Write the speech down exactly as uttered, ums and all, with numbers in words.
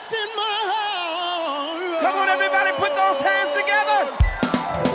in my heart. Come on, everybody, put those hands together.